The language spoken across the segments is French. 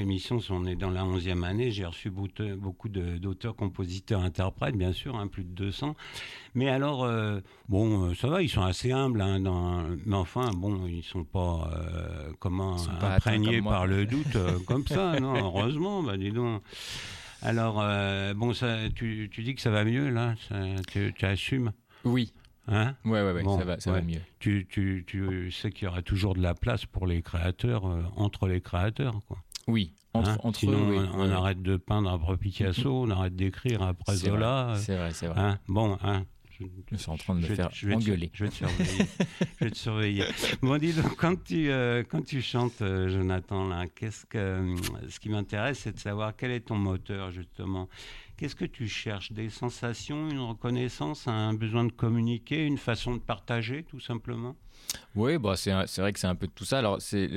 L'émission, on est dans la 11e année, j'ai reçu beaucoup d'auteurs, compositeurs, interprètes, bien sûr, hein, plus de 200. Mais alors, ça va, ils sont assez humbles, hein, mais enfin, bon, ils sont pas, imprégnés par le doute comme ça, non, heureusement, bah dis donc. Alors, tu dis que ça va mieux, là, tu assumes? Oui. Hein? Ouais, bon, ça va mieux. Tu sais qu'il y aura toujours de la place pour les créateurs, entre les créateurs, quoi. Oui, entre sinon, eux. On arrête de peindre après Picasso, on arrête d'écrire après Zola. C'est vrai. Hein, bon, hein, je suis en train de me faire engueuler. Je vais te surveiller. Bon, dis donc, quand tu chantes, Jonathan, là, ce qui m'intéresse, c'est de savoir quel est ton moteur, justement. Qu'est-ce que tu cherches? Des sensations, une reconnaissance, un besoin de communiquer, une façon de partager, tout simplement? Oui, c'est vrai que c'est un peu de tout ça. Alors,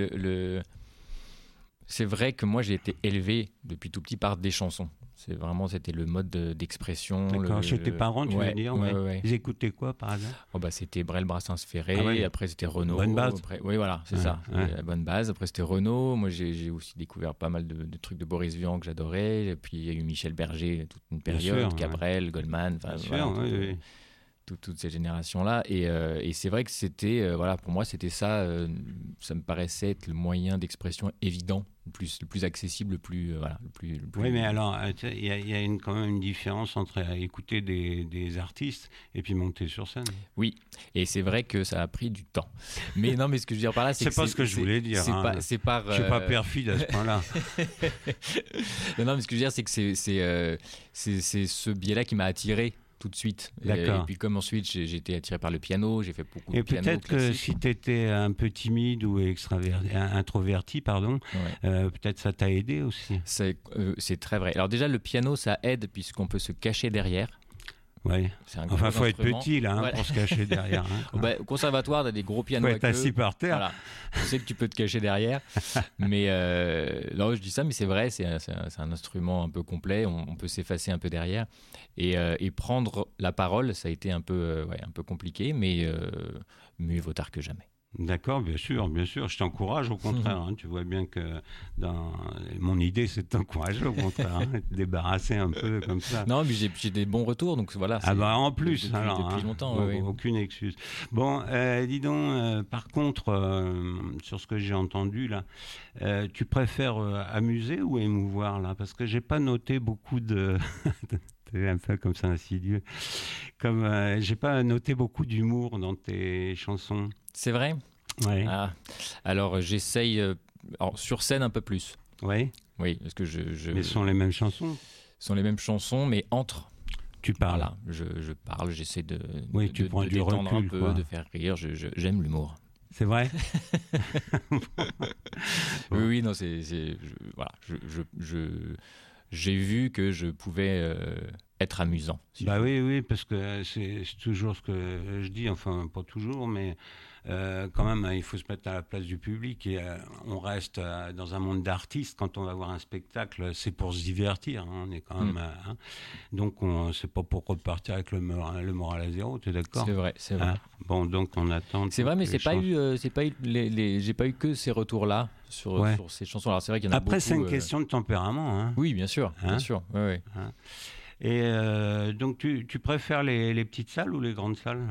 c'est vrai que moi, j'ai été élevé depuis tout petit par des chansons. C'était le mode d'expression. D'accord, chez tes parents, tu veux dire? Ouais. Ils écoutaient quoi, par hasard? C'était Brel, Brassens, Ferré, après c'était Renaud. Bonne base. Oui, voilà, c'est ça, la bonne base. Après c'était Renaud. Moi, j'ai aussi découvert pas mal de trucs de Boris Vian que j'adorais. Et puis, il y a eu Michel Berger, toute une période, Cabrel, Goldman, toutes ces générations-là. Et c'est vrai que c'était, pour moi, c'était ça. Ça me paraissait être le moyen d'expression évident, le plus accessible, le plus. Oui, mais alors, il y a quand même une différence entre écouter des artistes et puis monter sur scène. Oui, et c'est vrai que ça a pris du temps. Mais non, mais ce que je veux dire par là, c'est que pas ce que je voulais dire. Je suis pas perfide à ce point-là. Non, mais ce que je veux dire, c'est que c'est ce biais-là qui m'a attiré tout de suite. Et puis comme ensuite j'ai été attiré par le piano, j'ai fait beaucoup de piano classique. Et peut-être que si tu étais un peu timide ou introverti, peut-être ça t'a aidé aussi. C'est très vrai. Alors déjà, le piano, ça aide puisqu'on peut se cacher derrière. Ouais. Enfin, faut être petit là pour se cacher derrière. Au conservatoire, t'as des gros pianos. Faut être assis par terre. Voilà. Je sais que tu peux te cacher derrière, mais non, je dis ça, mais c'est vrai, c'est un instrument un peu complet. On peut s'effacer un peu derrière et prendre la parole. Ça a été un peu compliqué, mais mieux vaut tard que jamais. D'accord, bien sûr, je t'encourage au contraire. Hein, tu vois bien que mon idée, c'est de t'encourager au contraire, te débarrasser un peu comme ça. Non, mais j'ai des bons retours, donc voilà. En plus, depuis longtemps, aucune excuse. Bon, dis donc, par contre, sur ce que j'ai entendu là, tu préfères amuser ou émouvoir là? Parce que j'ai pas noté beaucoup de c'est un peu comme ça insidieux. J'ai pas noté beaucoup d'humour dans tes chansons. C'est vrai? Oui. Alors, j'essaye sur scène un peu plus. Oui. Oui, parce que Mais ce sont les mêmes chansons? Ce sont les mêmes chansons, mais entre. Tu parles. Voilà, je parle, j'essaie de tu prends du détendre recul, un peu, quoi. de faire rire. J'aime l'humour. C'est vrai? Oui, non, j'ai vu que je pouvais être amusant. Oui, parce que c'est toujours ce que je dis, enfin pas toujours, mais quand même, il faut se mettre à la place du public et on reste dans un monde d'artistes. Quand on va voir un spectacle, c'est pour se divertir. Hein, on est quand même, donc c'est pas pour repartir avec le moral à zéro. Tu es d'accord? C'est vrai. Bon, donc on attend. C'est vrai, mais j'ai pas eu que ces retours-là sur ces chansons. Alors c'est vrai qu'il y en a Après, beaucoup, c'est une question de tempérament. Hein. Oui, bien sûr, bien sûr. Ouais. Hein. Et donc, tu préfères les petites salles ou les grandes salles?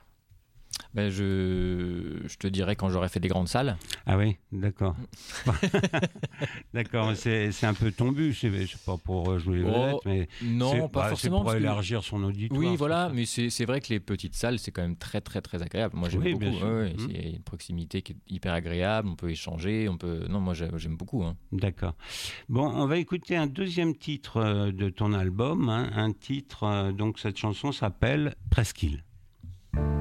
Je te dirais quand j'aurais fait des grandes salles. Ah oui, d'accord. D'accord, c'est un peu ton but, c'est pas pour jouer les vedettes, mais non, pas forcément. C'est pour élargir son auditoire. Oui, voilà, mais c'est vrai que les petites salles, c'est quand même très, très, très agréable. Moi, j'aime beaucoup. Il y a une proximité qui est hyper agréable, on peut échanger, Non, moi, j'aime beaucoup. Hein. D'accord. Bon, on va écouter un deuxième titre de ton album, un titre, donc cette chanson s'appelle Presqu'île.